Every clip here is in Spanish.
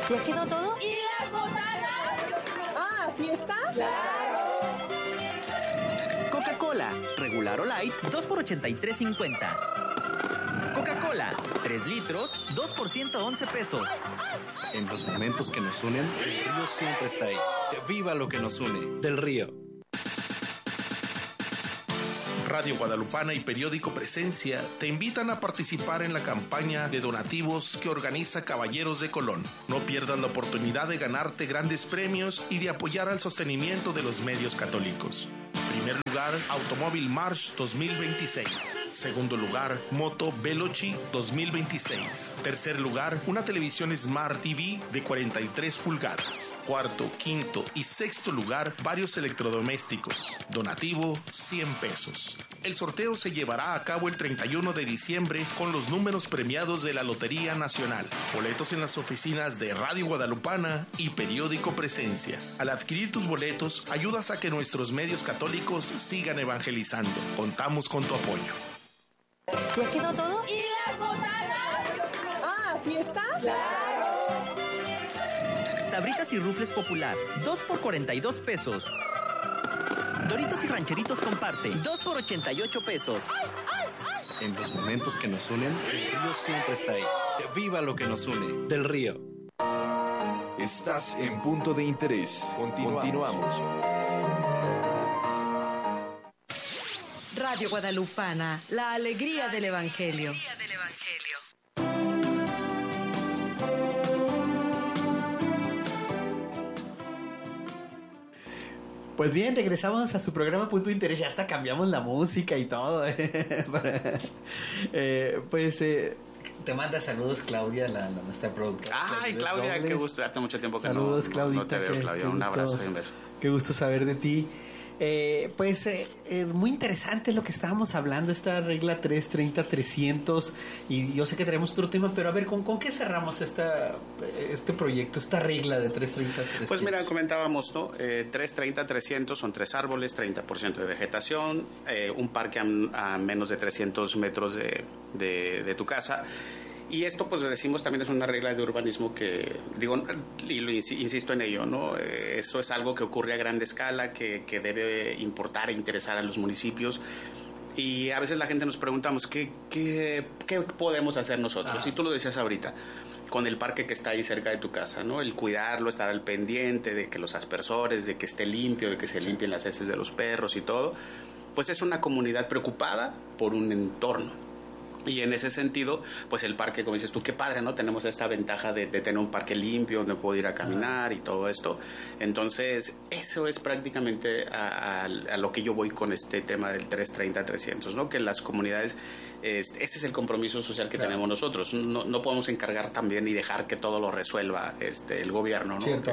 ¿Ya quedó todo? ¿Y las botanas? Ah, ¿fiesta? ¡Claro! Coca-Cola, regular o light, 2 por 83.50. Coca-Cola, 3 litros, 2 por 111 pesos. En los momentos que nos unen, el río siempre está ahí. ¡Viva lo que nos une! Del Río. Radio Guadalupana y Periódico Presencia te invitan a participar en la campaña de donativos que organiza Caballeros de Colón. No pierdas la oportunidad de ganarte grandes premios y de apoyar al sostenimiento de los medios católicos. Primer lugar, Automóvil March 2026. Segundo lugar, Moto Veloci 2026. Tercer lugar, una televisión Smart TV de 43 pulgadas. Cuarto, quinto y sexto lugar, varios electrodomésticos. Donativo, 100 pesos. El sorteo se llevará a cabo el 31 de diciembre con los números premiados de la Lotería Nacional. Boletos en las oficinas de Radio Guadalupana y Periódico Presencia. Al adquirir tus boletos, ayudas a que nuestros medios católicos sigan evangelizando. Contamos con tu apoyo. ¿Ya quedó todo? ¿Y las botanas? Ah, ¿fiesta? ¡Claro! Sabritas y Rufles Popular, 2 por 42 pesos. Doritos y Rancheritos Comparte, 2 por 88 pesos. En los momentos que nos unen, el río siempre está ahí. ¡Viva lo que nos une! Del Río. Estás en Punto de Interés. Continuamos. Radio Guadalupana, la alegría del Evangelio. Pues bien, regresamos a su programa Punto de Interés. Ya hasta cambiamos la música y todo. Te manda saludos Claudia, nuestra productora. Ay, Claudia, qué gusto. Hace mucho tiempo que saludos, no te veo, Claudia. Un abrazo y un beso. Qué gusto saber de ti. Muy interesante lo que estábamos hablando, esta regla 330-300, y yo sé que tenemos otro tema, pero a ver, ¿con qué cerramos este proyecto, esta regla de 330-300? Pues mira, comentábamos, ¿no? 330-300 son 3 árboles, 30% de vegetación, un parque a menos de 300 metros de tu casa. Y esto, pues decimos, también es una regla de urbanismo que, digo, y lo insisto en ello, ¿no? Eso es algo que ocurre a gran escala, que debe importar e interesar a los municipios. Y a veces la gente nos preguntamos, ¿qué podemos hacer nosotros? Y tú lo decías ahorita, con el parque que está ahí cerca de tu casa, ¿no? El cuidarlo, estar al pendiente de que los aspersores, de que esté limpio, de que se limpien las heces de los perros y todo. Pues es una comunidad preocupada por un entorno. Y en ese sentido, pues el parque, como dices tú, qué padre, ¿no? Tenemos esta ventaja de tener un parque limpio donde puedo ir a caminar y todo esto. Entonces, eso es prácticamente a lo que yo voy con este tema del 330-300, ¿no? Que las comunidades, ese es el compromiso social que tenemos nosotros. No podemos encargar también y dejar que todo lo resuelva el gobierno, ¿no? Cierto,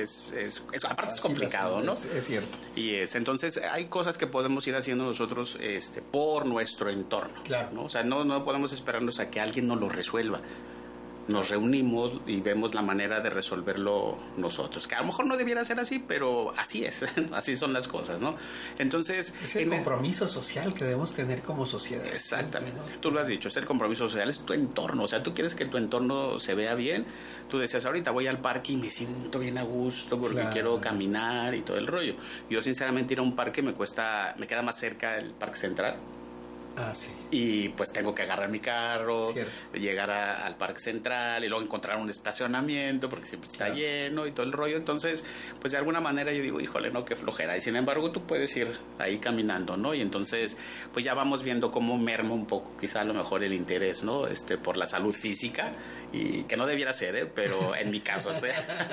aparte es complicado, ¿no? Es cierto. Entonces, hay cosas que podemos ir haciendo nosotros por nuestro entorno. Claro. ¿no? O sea, no podemos esperarnos a que alguien nos lo resuelva. Nos reunimos y vemos la manera de resolverlo nosotros, que a lo mejor no debiera ser así, pero así es, así son las cosas, ¿no? Entonces, es el compromiso social que debemos tener como sociedad. Exactamente, ¿no? Tú lo has dicho, es el compromiso social, es tu entorno, o sea, tú quieres que tu entorno se vea bien. Tú decías ahorita, voy al parque y me siento bien a gusto porque quiero caminar y todo el rollo. Yo sinceramente ir a un parque me queda más cerca el Parque Central. Ah, sí. Y pues tengo que agarrar mi carro, llegar al Parque Central y luego encontrar un estacionamiento porque siempre está lleno y todo el rollo. Entonces, pues de alguna manera yo digo, híjole, no, qué flojera. Y sin embargo, tú puedes ir ahí caminando, ¿no? Y entonces, pues ya vamos viendo cómo merma un poco, quizá a lo mejor el interés, ¿no? Por la salud física, y que no debiera ser, pero en mi caso, estoy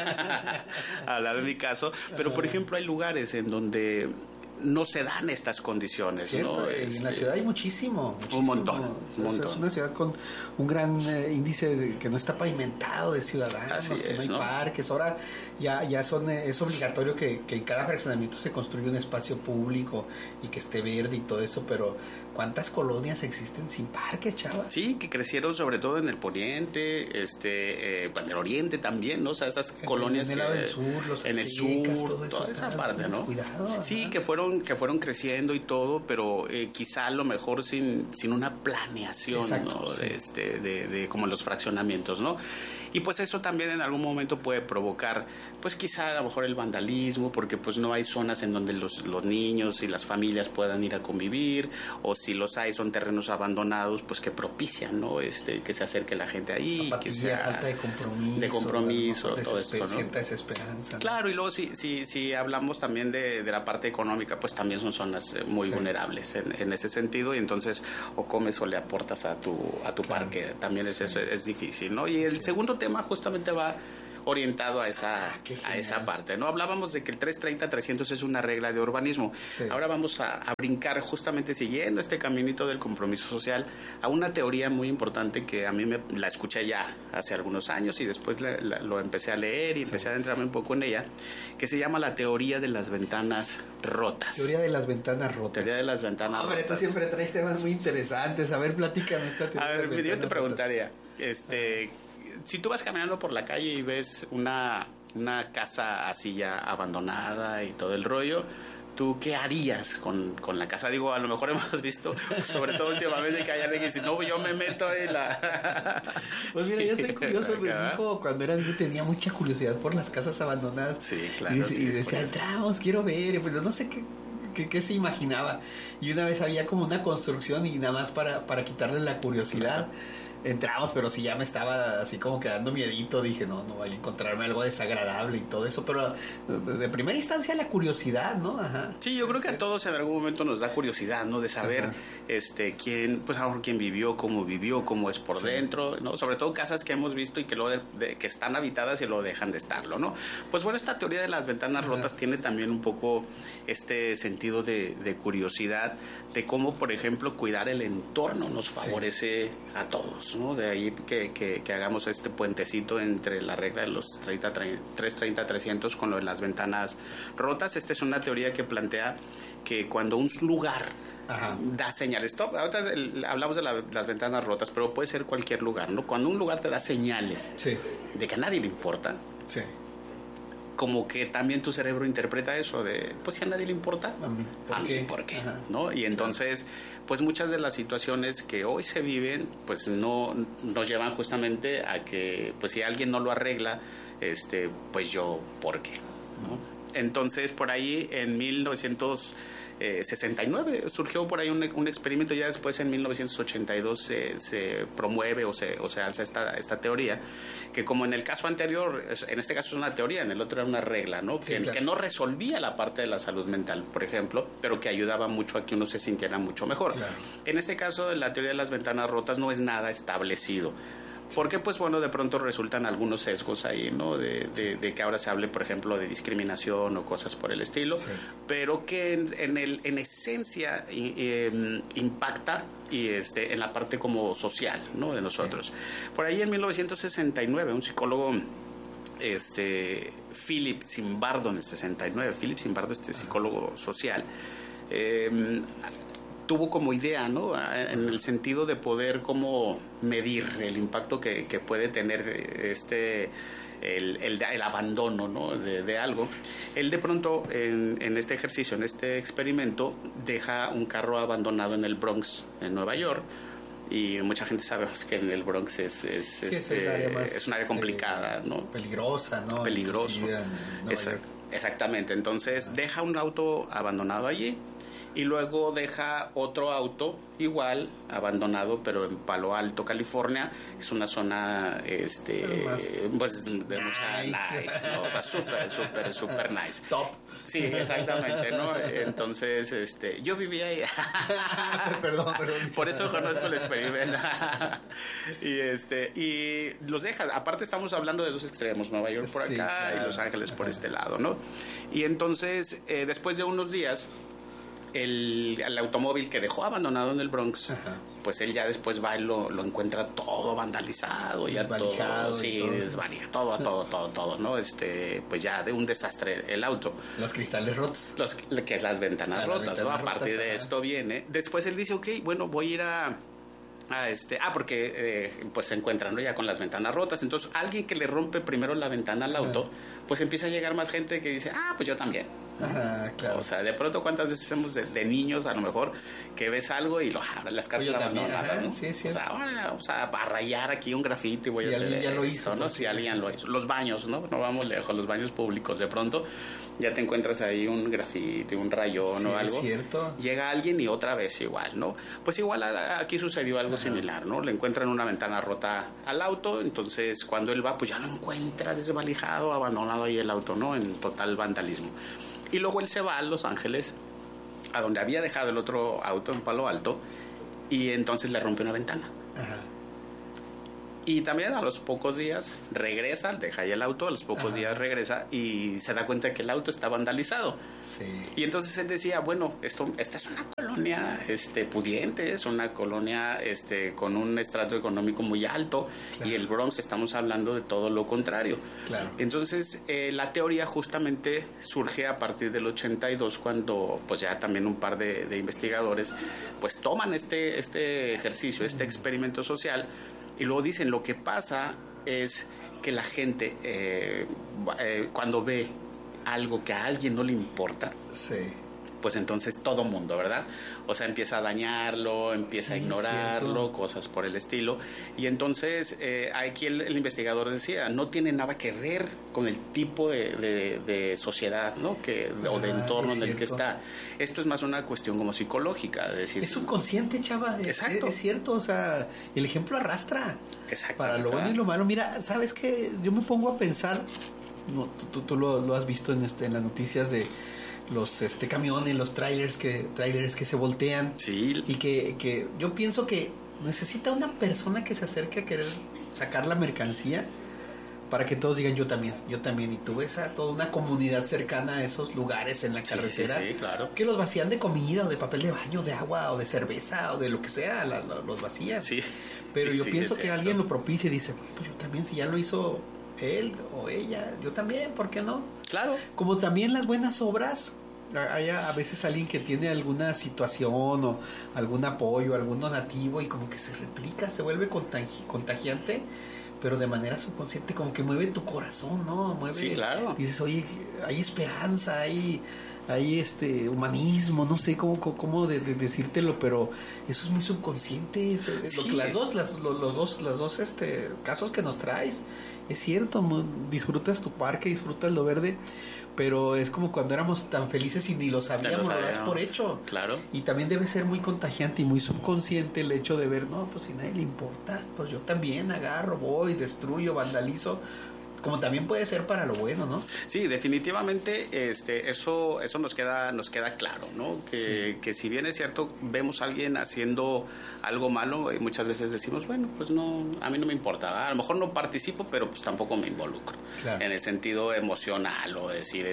hablando de mi caso. Pero, por ejemplo, hay lugares en donde no se dan estas condiciones, ¿no? En la ciudad hay muchísimo. Un montón. Es una ciudad con un gran índice de que no está pavimentado de ciudadanos, que no hay parques. Ahora es obligatorio que en cada fraccionamiento se construya un espacio público y que esté verde y todo eso, pero ¿cuántas colonias existen sin parques, chaval? Sí, que crecieron sobre todo en el poniente, en el oriente también, ¿no? O sea, esas colonias en el lado del sur, en el sur, toda esa parte, ¿no? Cuidado, sí, que fueron fueron creciendo y todo, pero quizá a lo mejor sin una planeación. Exacto, ¿no? sí. de como los fraccionamientos, ¿no? Y pues eso también en algún momento puede provocar, pues quizá a lo mejor el vandalismo, porque pues no hay zonas en donde los niños y las familias puedan ir a convivir, o si los hay son terrenos abandonados, pues que propician, ¿no? Que se acerque la gente ahí, Apatía, que sea falta de compromiso, todo esto, ¿no? Cierta desesperanza, ¿no? Claro, y luego si hablamos también de la parte económica, pues también son zonas muy vulnerables en ese sentido, y entonces o comes o le aportas a tu parque, también es difícil, ¿no? Y el segundo tema justamente va orientado a esa parte, ¿no? Hablábamos de que el 330-300 es una regla de urbanismo. Sí. Ahora vamos a brincar justamente siguiendo este caminito del compromiso social a una teoría muy importante que a mí la escuché ya hace algunos años y después lo empecé a leer y empecé a adentrarme un poco en ella, que se llama la teoría de las ventanas rotas. Teoría de las ventanas rotas. Teoría de las ventanas rotas. Pero tú siempre traes temas muy interesantes. A ver, platícame esta teoría. A ver, yo te preguntaría, si tú vas caminando por la calle y ves una casa así ya abandonada y todo el rollo, ¿tú qué harías con la casa? Digo, a lo mejor hemos visto, sobre todo últimamente, que hay alguien que dice, no, yo me meto en la... Pues mira, yo soy curioso, pero mi hijo cuando era niño tenía mucha curiosidad por las casas abandonadas. Sí, claro. Y decía, entramos, quiero ver, pero no sé qué se imaginaba. Y una vez había como una construcción y nada más para quitarle la curiosidad. Claro. Entramos, pero sí ya me estaba así como quedando miedito. Dije, no vaya a encontrarme algo desagradable y todo eso. Pero de primera instancia la curiosidad, ¿no? Ajá. Sí, yo creo que a todos en algún momento nos da curiosidad, ¿no? De saber quién, pues a lo mejor quién vivió, cómo es por dentro, ¿no? Sobre todo casas que hemos visto y que que están habitadas y lo dejan de estarlo, ¿no? Pues bueno, esta teoría de las ventanas rotas tiene también un poco este sentido de curiosidad, de cómo, por ejemplo, cuidar el entorno nos favorece a todos, ¿no? De ahí que hagamos este puentecito entre la regla de los 330-300 con lo de las ventanas rotas. Esta es una teoría que plantea que cuando un lugar da señales, ahorita hablamos de las ventanas rotas, pero puede ser cualquier lugar, ¿no? Cuando un lugar te da señales de que a nadie le importa, como que también tu cerebro interpreta eso de, pues si a nadie le importa, ¿a mí por qué? ¿No? Y entonces, pues muchas de las situaciones que hoy se viven, pues no nos llevan justamente a que, pues si alguien no lo arregla, pues yo, ¿por qué? ¿No? Entonces, por ahí en 1969 surgió por ahí un experimento, ya después en 1982 se promueve o se alza esta teoría, que como en el caso anterior, en este caso es una teoría, en el otro era una regla, ¿no? Sí, que no resolvía la parte de la salud mental, por ejemplo, pero que ayudaba mucho a que uno se sintiera mucho mejor. Claro. En este caso, la teoría de las ventanas rotas no es nada establecido. Porque, pues bueno, de pronto resultan algunos sesgos ahí, ¿no? De que ahora se hable, por ejemplo, de discriminación o cosas por el estilo, pero que en esencia impacta y en la parte como social, ¿no? De nosotros. Por ahí en 1969, un psicólogo, Philip Zimbardo, en el 69, Philip Zimbardo, psicólogo social, tuvo como idea, ¿no? En el sentido de poder como medir el impacto que puede tener el abandono, ¿no? de algo. Él de pronto en este ejercicio, en este experimento, deja un carro abandonado en el Bronx, en Nueva York. Y mucha gente sabe que en el Bronx es un área complicada, ¿no? Peligrosa, ¿no? Peligroso. Exactamente. Entonces deja un auto abandonado allí. Y luego deja otro auto igual, abandonado, pero en Palo Alto, California. Es una zona, pues de mucha nice, ¿no? O sea, súper nice. Top. Sí, exactamente, ¿no? Entonces, yo vivía ahí. Perdón. Por eso conozco el experimento. Y los deja. Aparte estamos hablando de dos extremos, Nueva York por acá y Los Ángeles por este lado, ¿no? Y entonces, después de unos días, el automóvil que dejó abandonado en el Bronx, pues él ya después va y lo encuentra todo vandalizado, ya todo, desvalijado, todo, ¿no? Pues ya de un desastre el auto. Los cristales rotos. Las ventanas rotas, ¿no? A partir de esto viene. Después él dice, ok, bueno, voy a ir porque pues se encuentran, ¿no? Ya con las ventanas rotas. Entonces alguien que le rompe primero la ventana al auto, pues empieza a llegar más gente que dice, pues yo también, ¿no? Ajá, claro. O sea, de pronto, ¿cuántas veces hemos de niños, a lo mejor, que ves algo y las casas abandonadas, ¿no? Sí, o sea, vamos a rayar aquí un grafiti, voy a hacer alguien ya lo hizo, ¿no? Si alguien lo hizo. Los baños, ¿no? No vamos lejos, los baños públicos. De pronto ya te encuentras ahí un grafiti, un rayón o algo. Es cierto. Llega alguien y otra vez igual, ¿no? Pues igual aquí sucedió algo similar, ¿no? Le encuentran una ventana rota al auto, entonces cuando él va, pues ya lo encuentra desvalijado, abandonado ahí el auto, ¿no? En total vandalismo. Y luego él se va a Los Ángeles, a donde había dejado el otro auto en Palo Alto, y entonces le rompe una ventana. Ajá. Y también a los pocos días regresa, deja ahí el auto, a los pocos días regresa y se da cuenta que el auto está vandalizado. Sí. Y entonces él decía, bueno, esta es una colonia pudiente, es una colonia con un estrato económico muy alto, claro. Y el Bronx estamos hablando de todo lo contrario. Claro. Entonces la teoría justamente surge a partir del 82, cuando pues ya también un par de investigadores pues toman este ejercicio, este experimento social. Y luego dicen, lo que pasa es que la gente, cuando ve algo que a alguien no le importa, sí, pues entonces todo mundo, ¿verdad? O sea, empieza a dañarlo, empieza a ignorarlo, cosas por el estilo. Y entonces aquí el investigador decía, no tiene nada que ver con el tipo de sociedad, ¿no? O de entorno en el que está. Esto es más una cuestión como psicológica, de decir... Es subconsciente, chava. Exacto. Es cierto, o sea, el ejemplo arrastra. Exacto. Para lo bueno y lo malo. Mira, ¿sabes qué? Yo me pongo a pensar, no, tú lo has visto en las noticias de los camiones, los trailers que se voltean. Sí. Y que yo pienso que necesita una persona que se acerque a querer sacar la mercancía para que todos digan yo también. Y tú ves a toda una comunidad cercana a esos lugares en la carretera, sí, claro, que los vacían de comida o de papel de baño, de agua o de cerveza o de lo que sea, los vacían. Sí. Pero yo pienso que alguien lo propicia y dice, pues yo también, si ya lo hizo él o ella, yo también, ¿por qué no? Claro. Como también las buenas obras, hay a veces alguien que tiene alguna situación o algún apoyo, algún donativo y como que se replica, se vuelve contagiante, pero de manera subconsciente, como que mueve tu corazón, ¿no? Sí, claro. Dices, oye, hay esperanza, hay humanismo, no sé cómo decírtelo, pero eso es muy subconsciente. Sí. Los dos casos que nos traes, es cierto, disfrutas tu parque, disfrutas lo verde, pero es como cuando éramos tan felices y ni lo sabíamos, lo das por hecho. Claro. Y también debe ser muy contagiante y muy subconsciente el hecho de ver, no, pues si a nadie le importa, pues yo también agarro, voy, destruyo, vandalizo. Como también puede ser para lo bueno, ¿no? Sí, definitivamente eso nos queda claro, ¿no? Que si bien es cierto, vemos a alguien haciendo algo malo, y muchas veces decimos, bueno, pues no, a mí no me importa, ¿verdad? A lo mejor no participo, pero pues tampoco me involucro. Claro. En el sentido emocional, o decir,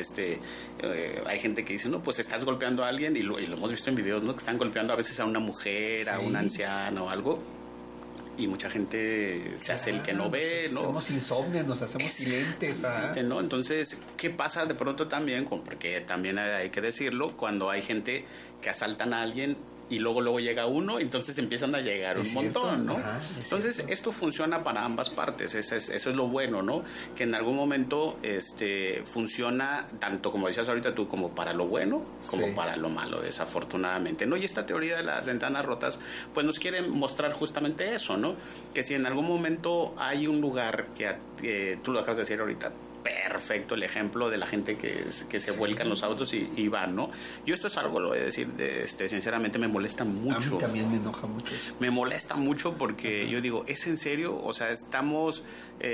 hay gente que dice, no, pues estás golpeando a alguien, y lo hemos visto en videos, ¿no? Que están golpeando a veces a una mujer, a una anciana o algo. Y mucha gente se hace el que no ve, ¿no? Somos insomnes, nos hacemos silentes. ¿No? Entonces, ¿qué pasa de pronto también? Porque también hay que decirlo, cuando hay gente que asaltan a alguien y luego llega uno, entonces empiezan a llegar un montón, ¿no? Ajá, entonces, esto funciona para ambas partes, eso es lo bueno, ¿no? Que en algún momento funciona tanto, como decías ahorita tú, como para lo bueno, como para lo malo, desafortunadamente, ¿no? Y esta teoría de las ventanas rotas, pues nos quiere mostrar justamente eso, ¿no? Que si en algún momento hay un lugar que tú lo acabas de decir ahorita, perfecto el ejemplo de la gente que se vuelcan los autos y van, ¿no? Yo esto es algo, lo voy a decir, sinceramente me molesta mucho. A mí también me enoja mucho eso. Me molesta mucho porque yo digo, ¿es en serio? O sea, estamos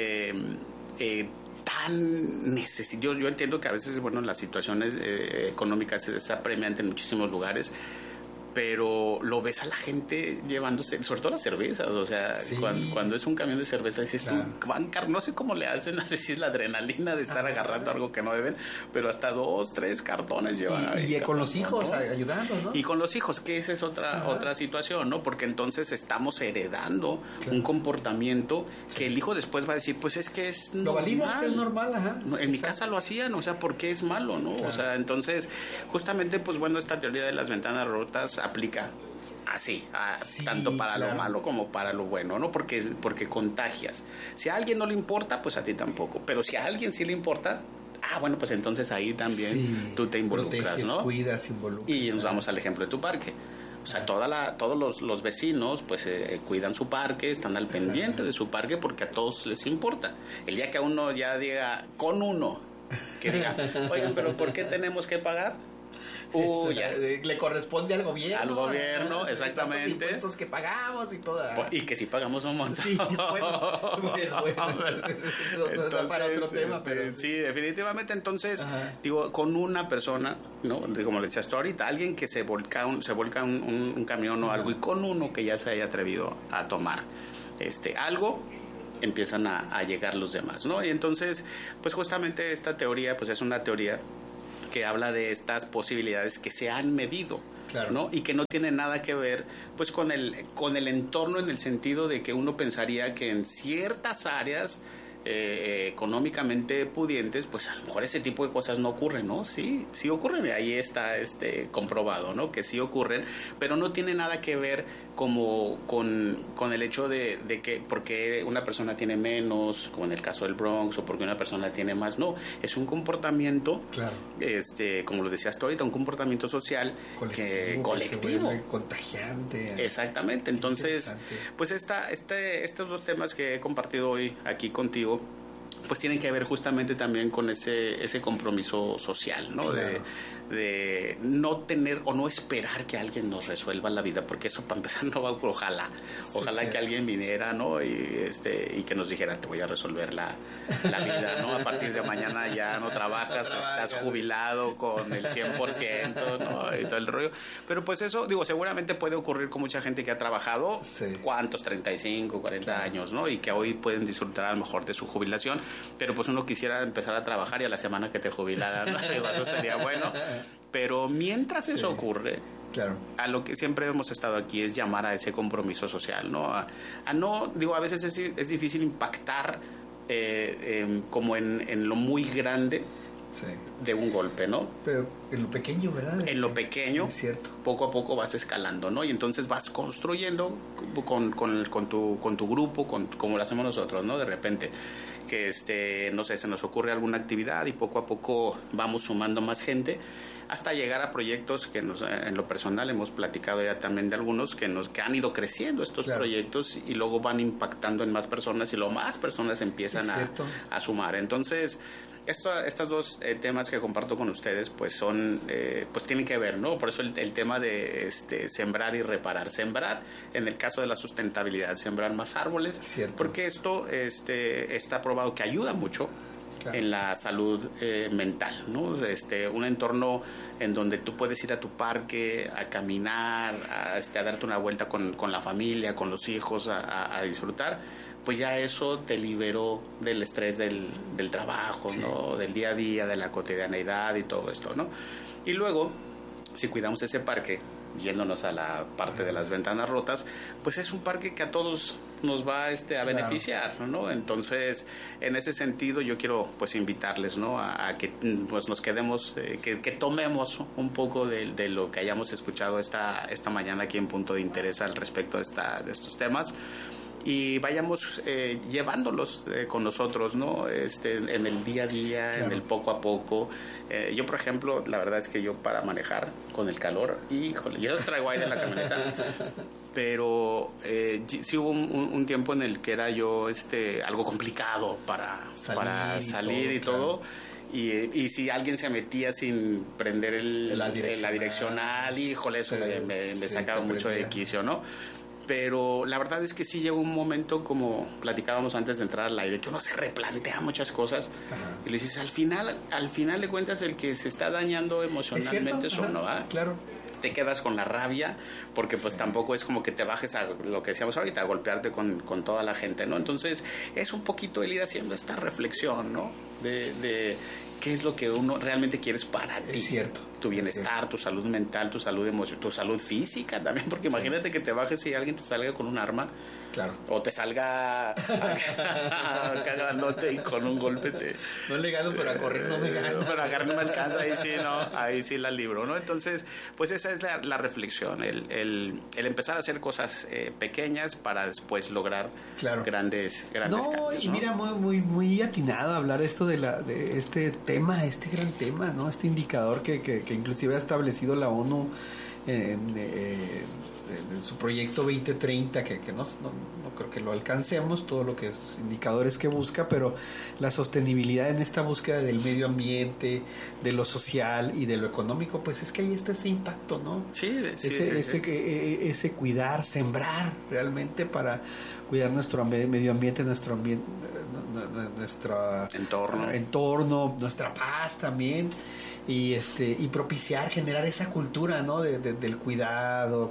tan necesitados. Yo entiendo que a veces, bueno, las situaciones económicas es apremiante en muchísimos lugares, pero lo ves a la gente llevándose, sobre todo las cervezas, o sea, cuando es un camión de cerveza, dices tú, no sé cómo le hacen, no sé si es la adrenalina de estar agarrando algo que no deben, pero hasta 2, 3 cartones llevan. Y con los hijos, ¿no? Ayudando, ¿no? Y con los hijos, que esa es otra situación, ¿no? Porque entonces estamos heredando un comportamiento que el hijo después va a decir, pues es que es normal. Lo validas, es normal, ajá. En mi casa lo hacían, o sea, ¿por qué es malo, no? Claro. O sea, entonces, justamente, pues bueno, esta teoría de las ventanas rotas aplica así, tanto para lo malo como para lo bueno, ¿no? Porque contagias. Si a alguien no le importa, pues a ti tampoco. Pero si a alguien sí le importa, bueno, pues entonces ahí también tú te involucras, proteges, ¿no? Cuidas, involucras. Y nos vamos al ejemplo de tu parque. O sea, todos los vecinos pues cuidan su parque, están al pendiente de su parque porque a todos les importa. El día que a uno ya diga, con uno, que diga, oigan, pero ¿por qué tenemos que pagar? Ya. Le corresponde al gobierno. Al gobierno, exactamente. Los impuestos que pagamos y todo. Y que si pagamos un montón. Sí, bueno. Entonces, para otro tema, pero sí, definitivamente. Entonces, digo, con una persona, ¿no? Como le decías tú ahorita, alguien que se volca un camión o algo, y con uno que ya se haya atrevido a tomar algo, empiezan a llegar los demás, ¿no? Y entonces, pues justamente esta teoría, pues es una teoría que habla de estas posibilidades que se han medido, claro, ¿no? Y que no tiene nada que ver pues con el entorno, en el sentido de que uno pensaría que en ciertas áreas económicamente pudientes, pues a lo mejor ese tipo de cosas no ocurren, ¿no? Sí ocurren, y ahí está comprobado, ¿no? Que sí ocurren, pero no tiene nada que ver como con el hecho de que porque una persona tiene menos, como en el caso del Bronx, o porque una persona tiene más. No, es un comportamiento, claro, como lo decías tú ahorita, un comportamiento social colectivo, contagiante. Exactamente. Entonces, pues estos dos temas que he compartido hoy aquí contigo, pues tienen que ver justamente también con ese compromiso social, ¿no? Claro. De no tener o no esperar que alguien nos resuelva la vida, porque eso, para empezar, no va a ocurrir. Ojalá que alguien viniera, ¿no? Y que nos dijera, te voy a resolver la vida, ¿no? A partir de mañana ya no trabajas, estás jubilado con el 100%, ¿no? Y todo el rollo. Pero pues eso, digo, seguramente puede ocurrir con mucha gente que ha trabajado, ¿cuántos? 35, 40 años, ¿no? Y que hoy pueden disfrutar a lo mejor de su jubilación, pero pues uno quisiera empezar a trabajar y a la semana que te jubilaran, ¿no? Digo, eso sería bueno. Pero mientras eso ocurre, claro, a lo que siempre hemos estado aquí es llamar a ese compromiso social, ¿no? A veces es difícil impactar como en lo muy grande de un golpe, ¿no? Pero en lo pequeño, ¿verdad? En lo pequeño, es cierto, poco a poco vas escalando, ¿no? Y entonces vas construyendo con tu grupo, como lo hacemos nosotros, ¿no? De repente, que no sé, se nos ocurre alguna actividad y poco a poco vamos sumando más gente, hasta llegar a proyectos que en lo personal hemos platicado ya también de algunos que han ido creciendo estos proyectos, y luego van impactando en más personas, y luego más personas empiezan a sumar. Entonces, estos dos temas que comparto con ustedes pues son pues tienen que ver, ¿no? Por eso el tema de sembrar y reparar. Sembrar, en el caso de la sustentabilidad, sembrar más árboles, porque esto está probado que ayuda mucho en la salud mental, ¿no? Un entorno en donde tú puedes ir a tu parque a caminar, a darte una vuelta con la familia, con los hijos, a disfrutar, pues ya eso te liberó del estrés del trabajo, ¿no? Del día a día, de la cotidianeidad y todo esto, ¿no? Y luego, si cuidamos ese parque, yéndonos a la parte de las ventanas rotas, pues es un parque que a todos nos va a beneficiar, ¿no? Entonces, en ese sentido, yo quiero pues invitarles, ¿no? A que pues nos quedemos, que tomemos un poco de lo que hayamos escuchado esta mañana aquí en Punto de Interés al respecto de estos temas, y vayamos llevándolos con nosotros, ¿no? En el día a día, en el poco a poco. Yo, por ejemplo, la verdad es que yo para manejar con el calor, híjole, yo traigo aire en la camioneta, pero sí hubo un tiempo en el que era yo algo complicado para salir y todo. Y si alguien se metía sin prender la direccional, híjole, eso me sacaba mucho de quicio, ¿no? Pero la verdad es que sí llegó un momento, como platicábamos antes de entrar al aire, que uno se replantea muchas cosas. Ajá. Y le dices, al final de cuentas, el que se está dañando emocionalmente es uno, ¿ah? Claro. Te quedas con la rabia, porque pues tampoco es como que te bajes a lo que decíamos ahorita, a golpearte con toda la gente, ¿no? Entonces es un poquito el ir haciendo esta reflexión, ¿no? De qué es lo que uno realmente quieres para ti. Es cierto. Tu bienestar, tu salud mental, tu salud emocional, tu salud física también, porque imagínate que te bajes y alguien te salga con un arma. Claro. O te salga cagándote y con un golpe te... No le gano, pero a correr no me gano. Pero a agarrar no me alcanza, ahí sí, ¿no? Ahí sí la libro, ¿no? Entonces, pues esa es la reflexión, el empezar a hacer cosas pequeñas para después lograr grandes cambios, ¿no? Y mira, muy atinado hablar esto de este tema, este gran tema, ¿no? Este indicador que inclusive ha establecido la ONU en su proyecto 2030, que no creo que lo alcancemos, todo lo que es indicadores que busca, pero la sostenibilidad en esta búsqueda del medio ambiente, de lo social y de lo económico, pues es que ahí está ese impacto, ¿no? Ese cuidar, sembrar realmente para cuidar nuestro medio ambiente, nuestro entorno, nuestra paz también. Y propiciar, generar esa cultura, ¿no? Del cuidado,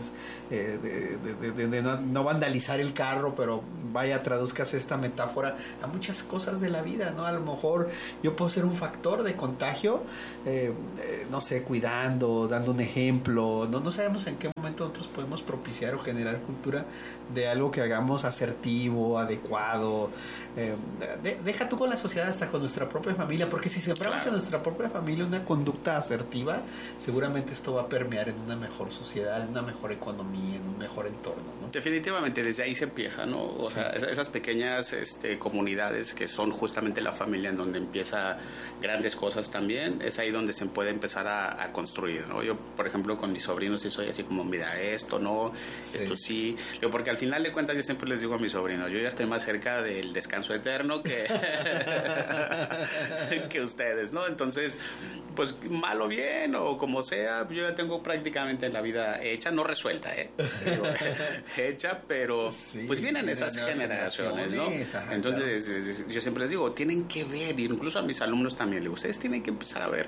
de no vandalizar el carro, pero traduzcas esta metáfora a muchas cosas de la vida, ¿no? A lo mejor yo puedo ser un factor de contagio, no sé, cuidando, dando un ejemplo, no sabemos en qué momento nosotros podemos propiciar o generar cultura de algo que hagamos asertivo, adecuado, deja tú con la sociedad, hasta con nuestra propia familia, porque si sembramos en nuestra propia familia una conducta asertiva, seguramente esto va a permear en una mejor sociedad, en una mejor economía, en un mejor entorno, ¿no? Definitivamente, desde ahí se empieza, ¿no? O sea, esas pequeñas comunidades que son justamente la familia, en donde empieza grandes cosas también, es ahí donde se puede empezar a construir, ¿no? Yo, por ejemplo, con mis sobrinos sí soy así como, mira, esto no, esto sí, porque al final de cuentas yo siempre les digo a mis sobrinos, yo ya estoy más cerca del descanso eterno que que ustedes, ¿no? Entonces, pues mal o bien o como sea, yo ya tengo prácticamente la vida hecha, no resuelta, digo, hecha, pero pues vienen esas generaciones, ¿no? Entonces yo siempre les digo, tienen que ver, incluso a mis alumnos también les digo, ustedes tienen que empezar a ver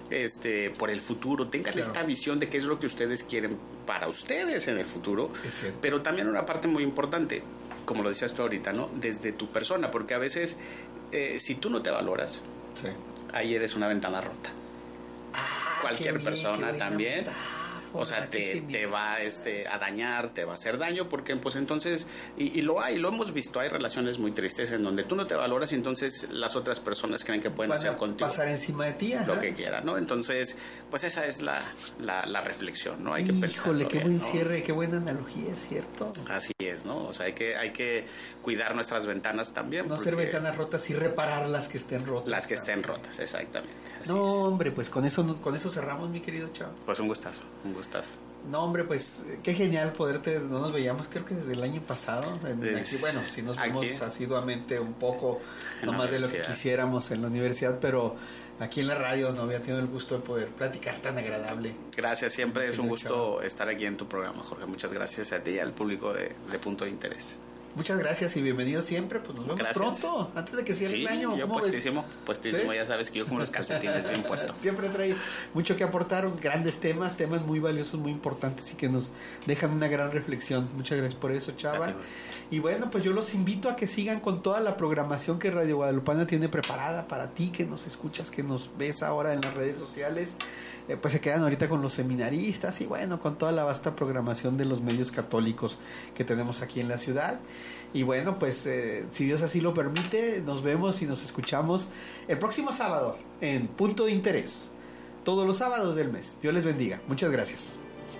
por el futuro, tengan esta visión de qué es lo que ustedes quieren para ustedes en el futuro, pero también una parte muy importante, como lo decías tú ahorita, ¿no? Desde tu persona, porque a veces si tú no te valoras, ahí eres una ventana rota. Cualquier persona también, o sea, te va a dañar, te va a hacer daño, porque pues entonces, y lo hemos visto, hay relaciones muy tristes en donde tú no te valoras y entonces las otras personas creen que pueden hacer contigo pasar encima de ti, lo que quieran, ¿no? Entonces, pues esa es la reflexión, ¿no? Hay que pensar. Híjole, qué buen cierre, qué buena analogía, ¿es cierto? Así es, ¿no? O sea, hay que cuidar nuestras ventanas también. No ser ventanas rotas y reparar las que estén rotas. Las que estén rotas, exactamente. Hombre, pues con eso cerramos, mi querido Chava. Pues un gustazo. No, hombre, pues qué genial no nos veíamos, creo que desde el año pasado. Aquí, bueno, sí nos vemos asiduamente un poco, no más de lo que quisiéramos en la universidad, pero aquí en la radio no había tenido el gusto de poder platicar tan agradable. Gracias, siempre es un gusto estar aquí en tu programa, Jorge. Muchas gracias a ti y al público de Punto de Interés. Muchas gracias y bienvenido siempre, pues nos vemos pronto, antes de que cierre el año. Yo puestísimo, ya sabes que yo como los calcetines bien puesto. Siempre trae mucho que aportar, grandes temas muy valiosos, muy importantes y que nos dejan una gran reflexión. Muchas gracias por eso, Chava. Y bueno, pues yo los invito a que sigan con toda la programación que Radio Guadalupana tiene preparada para ti, que nos escuchas, que nos ves ahora en las redes sociales. Pues se quedan ahorita con los seminaristas y bueno, con toda la vasta programación de los medios católicos que tenemos aquí en la ciudad. Y bueno, pues si Dios así lo permite, nos vemos y nos escuchamos el próximo sábado en Punto de Interés, todos los sábados del mes. Dios les bendiga. Muchas gracias.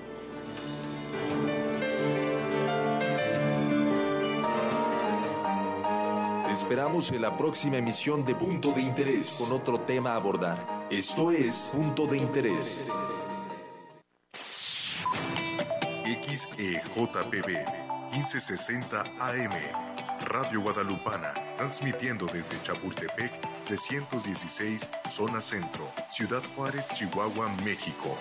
Esperamos en la próxima emisión de Punto de Interés con otro tema a abordar. Esto es Punto de Interés. XEJPB 1560 AM Radio Guadalupana, transmitiendo desde Chapultepec 316, zona centro, Ciudad Juárez, Chihuahua, México.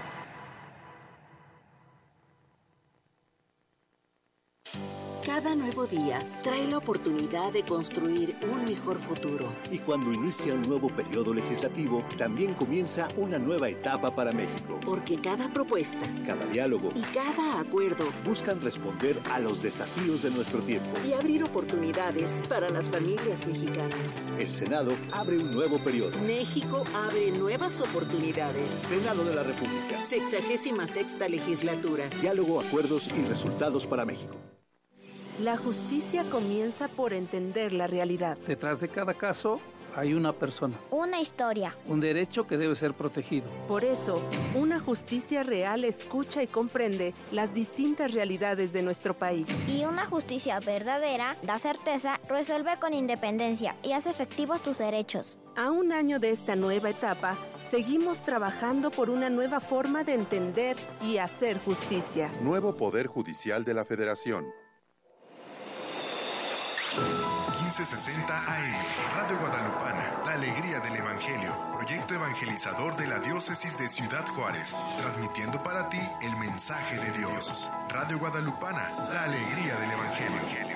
Cada nueva nuevo día trae la oportunidad de construir un mejor futuro. Y cuando inicia un nuevo periodo legislativo, también comienza una nueva etapa para México. Porque cada propuesta, cada diálogo y cada acuerdo buscan responder a los desafíos de nuestro tiempo y abrir oportunidades para las familias mexicanas. El Senado abre un nuevo periodo. México abre nuevas oportunidades. Senado de la República. 66ª legislatura. Diálogo, acuerdos y resultados para México. La justicia comienza por entender la realidad. Detrás de cada caso hay una persona. Una historia. Un derecho que debe ser protegido. Por eso, una justicia real escucha y comprende las distintas realidades de nuestro país. Y una justicia verdadera da certeza, resuelve con independencia y hace efectivos tus derechos. A un año de esta nueva etapa, seguimos trabajando por una nueva forma de entender y hacer justicia. Nuevo Poder Judicial de la Federación. 1560 AM, Radio Guadalupana, la alegría del Evangelio, proyecto evangelizador de la diócesis de Ciudad Juárez, transmitiendo para ti el mensaje de Dios. Radio Guadalupana, la alegría del Evangelio.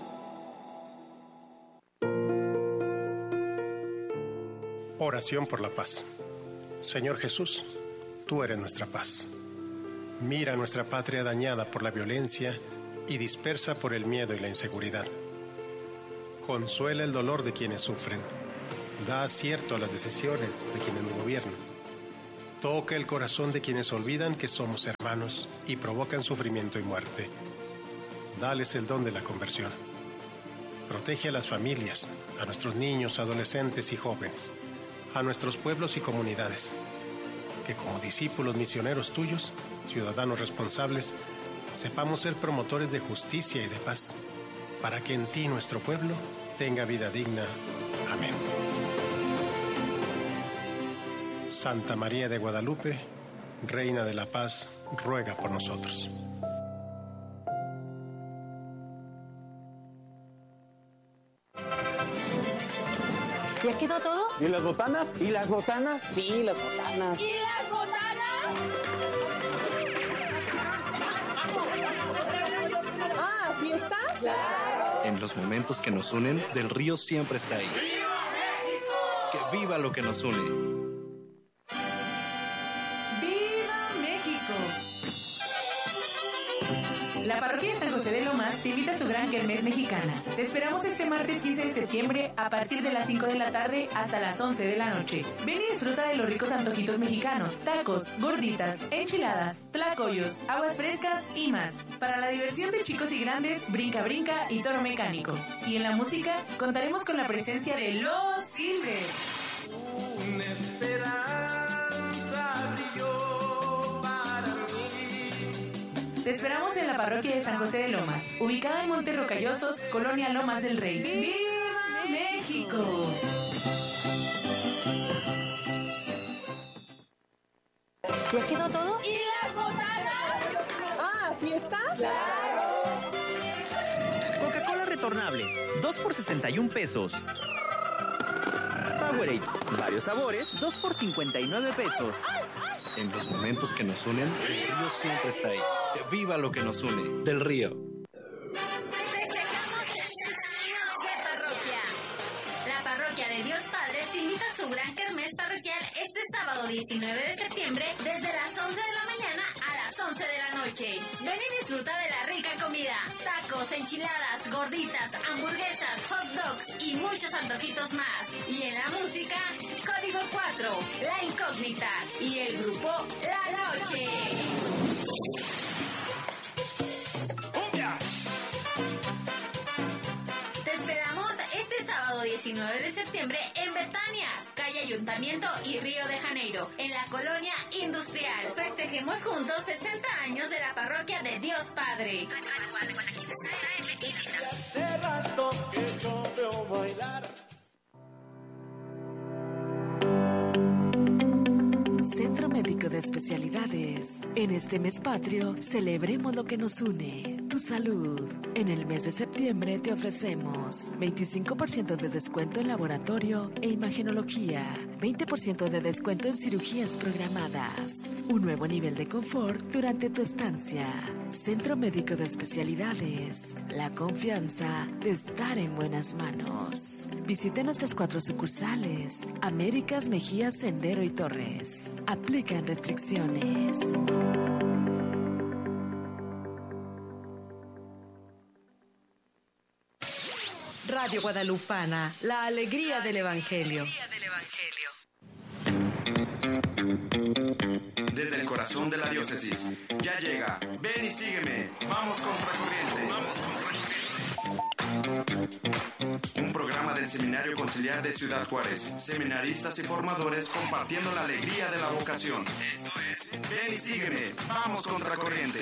Oración por la paz. Señor Jesús, tú eres nuestra paz. Mira nuestra patria dañada por la violencia y dispersa por el miedo y la inseguridad. Consuela el dolor de quienes sufren. Da acierto a las decisiones de quienes nos gobiernan. Toca el corazón de quienes olvidan que somos hermanos y provocan sufrimiento y muerte. Dales el don de la conversión. Protege a las familias, a nuestros niños, adolescentes y jóvenes, a nuestros pueblos y comunidades. Que como discípulos misioneros tuyos, ciudadanos responsables, sepamos ser promotores de justicia y de paz, para que en ti nuestro pueblo tenga vida digna. Amén. Santa María de Guadalupe, Reina de la Paz, ruega por nosotros. ¿Ya quedó todo? ¿Y las botanas? ¿Y las botanas? Sí, las botanas. ¿Y las botanas? Ah, ¿fiesta? ¡Claro! En los momentos que nos unen, Del Río siempre está ahí. ¡Viva México! ¡Que viva lo que nos une! La parroquia de San José de Lomas te invita a su gran kermés mexicana. Te esperamos este martes 15 de septiembre a partir de las 5 de la tarde hasta las 11 de la noche. Ven y disfruta de los ricos antojitos mexicanos, tacos, gorditas, enchiladas, tlacoyos, aguas frescas y más. Para la diversión de chicos y grandes, brinca brinca y toro mecánico. Y en la música contaremos con la presencia de Los Silver. Una esperanza brilló para mí. Te esperamos en la parroquia de San José de Lomas, ubicada en Montes Rocallosos, Colonia Lomas del Rey. ¡Viva México! ¿Ya quedó todo? ¿Y las botanas? Ah, ¿fiesta? ¡Claro! Coca-Cola retornable, 2 por 61 pesos. Powerade, varios sabores, 2 por 59 pesos. En los momentos que nos unen, Del Río siempre está ahí. ¡Que viva lo que nos une! Del Río. Festejamos 60 años de parroquia. La parroquia de Dios Padre te invita a su gran kermés parroquial este sábado 19 de septiembre desde las 11 de la mañana a las 11 de la noche. Ven y disfruta de la rica comida, tacos, enchiladas, gorditas, hamburguesas, hot dogs y muchos antojitos más. Y en la música, Código 4, La Incógnita y el grupo La Noche. Te esperamos este sábado 19 de septiembre en Betania, calle Ayuntamiento y Río de Janeiro, en la colonia industrial. Festejemos juntos 60 años de la parroquia de Dios Padre. Hace rato que yo veo bailar. Centro Médico de Especialidades. En este mes patrio, celebremos lo que nos une, tu salud. En el mes de septiembre te ofrecemos 25% de descuento en laboratorio e imagenología, 20% de descuento en cirugías programadas. un nuevo nivel de confort durante tu estancia. Centro Médico de Especialidades, la confianza de estar en buenas manos. Visite nuestras 4 sucursales, Américas, Mejía, Sendero y Torres. Aplican restricciones. Radio Guadalupana, la alegría del Evangelio. Desde el corazón de la diócesis, ya llega. Ven y sígueme. Vamos contracorriente. Un programa del Seminario Conciliar de Ciudad Juárez. Seminaristas y formadores compartiendo la alegría de la vocación. Esto es Ven y sígueme. Vamos contracorriente.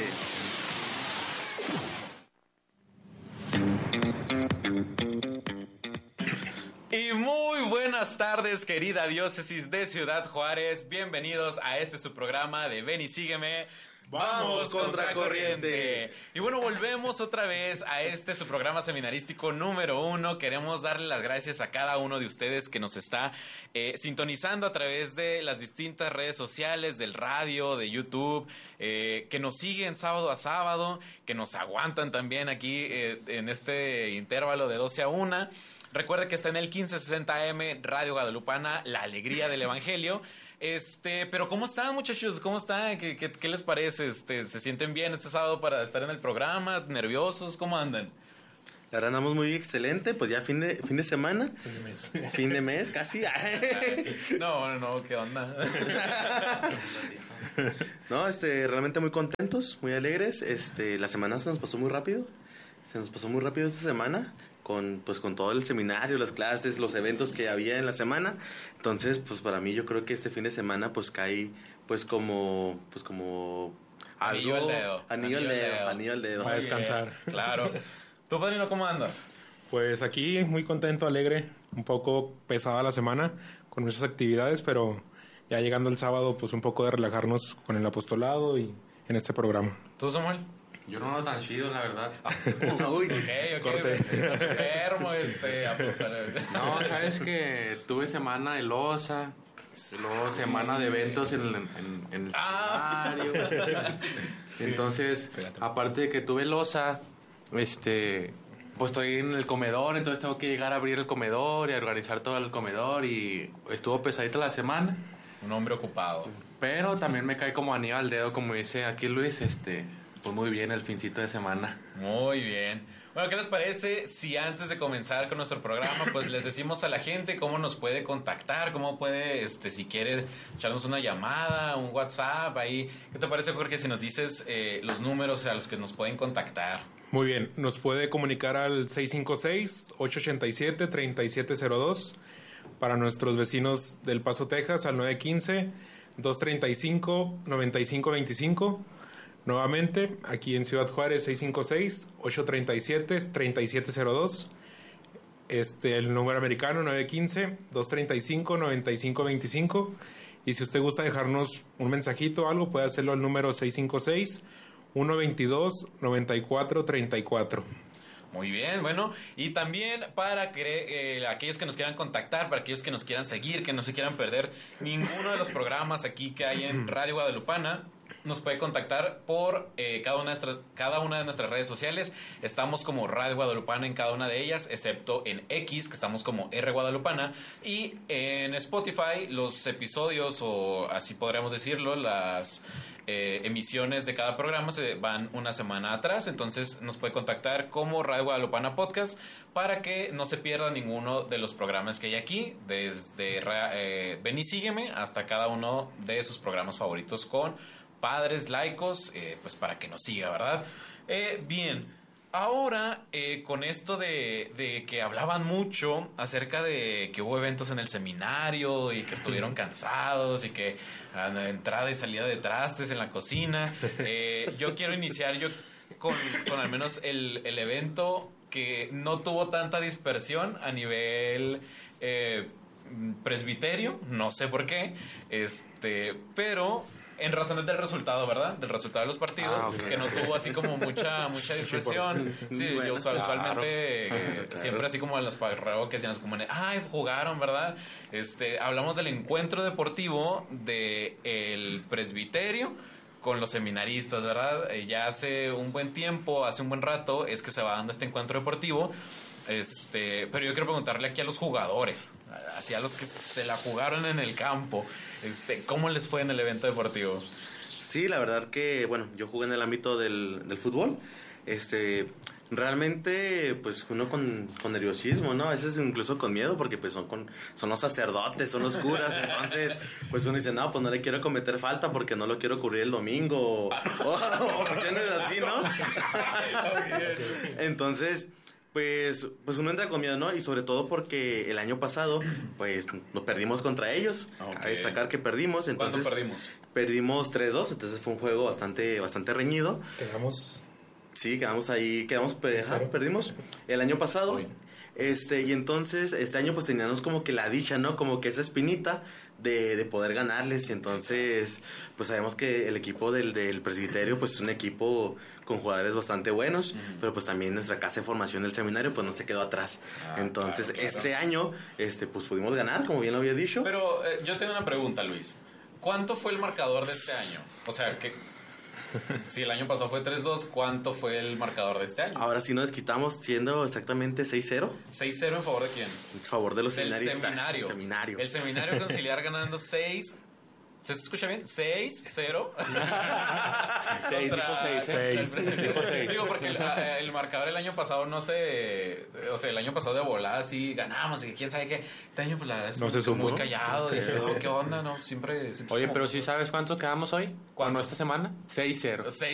Y muy buenas tardes, querida diócesis de Ciudad Juárez. Bienvenidos a su programa de Ven y Sígueme. ¡Vamos contracorriente! Y bueno, volvemos otra vez a su programa seminarístico número 1. Queremos darle las gracias a cada uno de ustedes que nos está sintonizando a través de las distintas redes sociales, del radio, de YouTube, que nos siguen sábado a sábado, que nos aguantan también aquí en este intervalo de 12 a 1. Recuerde que está en el 1560 AM, Radio Guadalupana, la alegría del Evangelio. Pero ¿cómo están, muchachos? ¿Cómo están? ¿Qué les parece? ¿Se sienten bien este sábado para estar en el programa? ¿Nerviosos? ¿Cómo andan? La verdad andamos muy excelente, pues ya fin de semana. Fin de mes, casi. No, ¿qué onda? No, realmente muy contentos, muy alegres. La semana se nos pasó muy rápido. Esta semana con todo el seminario, las clases, los eventos que había en la semana. Entonces, pues para mí yo creo que este fin de semana pues cae como Anillo al dedo. Anillo al dedo. Para descansar. Claro. ¿Tú, padrino, cómo andas? Pues aquí muy contento, alegre, un poco pesada la semana con muchas actividades, pero ya llegando el sábado pues un poco de relajarnos con el apostolado y en este programa. ¿Tú, Samuel? Yo no tan chido, la verdad. Uy, ok. Corte. Estás enfermo, apostolado. No, sabes que tuve semana de loza, luego semana de eventos en el seminario. Entonces, aparte de que tuve loza, pues estoy en el comedor, entonces tengo que llegar a abrir el comedor y a organizar todo el comedor y estuvo pesadita la semana. Un hombre ocupado. Pero también me cae como anillo al dedo, como dice aquí Luis, pues muy bien el fincito de semana. Muy bien. Bueno, ¿qué les parece si antes de comenzar con nuestro programa, pues les decimos a la gente cómo nos puede contactar, cómo puede, si quiere, echarnos una llamada, un WhatsApp, ahí? ¿Qué te parece, Jorge, si nos dices los números a los que nos pueden contactar? Muy bien, nos puede comunicar al 656-887-3702. Para nuestros vecinos del Paso, Texas, al 915-235-9525. Nuevamente, aquí en Ciudad Juárez, 656-837-3702. El número americano, 915-235-9525. Y si usted gusta dejarnos un mensajito o algo, puede hacerlo al número 656-122-9434. Muy bien, bueno, y también para aquellos que nos quieran contactar, para aquellos que nos quieran seguir, que no se quieran perder ninguno de los programas aquí que hay en Radio Guadalupana, nos puede contactar por cada una de nuestras redes sociales. Estamos como Radio Guadalupana en cada una de ellas, excepto en X, que estamos como R Guadalupana. Y en Spotify, los episodios, o así podríamos decirlo, las emisiones de cada programa se van una semana atrás. Entonces nos puede contactar como Radio Guadalupana Podcast para que no se pierda ninguno de los programas que hay aquí, desde Ven y Sígueme hasta cada uno de sus programas favoritos con padres laicos, pues para que nos siga, ¿verdad? Bien, ahora con esto de que hablaban mucho acerca de que hubo eventos en el seminario y que estuvieron cansados y que entrada y salida de trastes en la cocina, yo quiero iniciar con al menos el evento que no tuvo tanta dispersión a nivel presbiterio, no sé por qué, pero En razón del resultado, ¿verdad? Del resultado de los partidos, que no tuvo así como mucha dispersión. Sí, Bueno, yo usualmente siempre así como en las parroquias y en las comunidades, jugaron, ¿verdad? Hablamos del encuentro deportivo de el presbiterio con los seminaristas, ¿verdad? Ya hace un buen tiempo, hace un buen rato, es que se va dando este encuentro deportivo. Pero yo quiero preguntarle aquí a los jugadores, así a los que se la jugaron en el campo, ¿cómo les fue en el evento deportivo? Sí, la verdad que, bueno, yo jugué en el ámbito del fútbol. Realmente, pues uno con nerviosismo, ¿no? A veces incluso con miedo, porque pues son los sacerdotes, son los curas. Entonces, pues uno dice, no, pues no le quiero cometer falta porque no lo quiero cubrir el domingo o ocasiones así, ¿no? Entonces, pues uno entra con miedo, ¿no? Y sobre todo porque el año pasado, pues nos perdimos contra ellos. A destacar que perdimos. Entonces, ¿cuánto perdimos? Perdimos 3-2, entonces fue un juego bastante reñido. Sí, perdimos el año pasado. Y entonces este año pues teníamos como que la dicha, ¿no? Como que esa espinita de poder ganarles. Y entonces pues sabemos que el equipo del presbiterio pues es un equipo con jugadores bastante buenos, pero pues también nuestra casa de formación del seminario pues no se quedó atrás. Entonces claro. Este año pues pudimos ganar, como bien lo había dicho. Pero yo tengo una pregunta, Luis. ¿Cuánto fue el marcador de este año? O sea, que si el año pasado fue 3-2, ¿cuánto fue el marcador de este año? Ahora sí nos desquitamos siendo exactamente 6-0. ¿6-0 en favor de quién? En favor de los seminaristas. Seminario. El seminario conciliar ganando 6. ¿Se escucha bien? 6-0. 6, dijo 6. Digo, porque el marcador el año pasado no sé. O sea, el año pasado de volada sí ganamos y quién sabe qué. Este año, pues la verdad es no se sumó, muy callado. Dije, ¿qué onda? No, siempre Oye, pero ¿sí sabes cuánto quedamos hoy? ¿Cuándo esta semana? 6-0.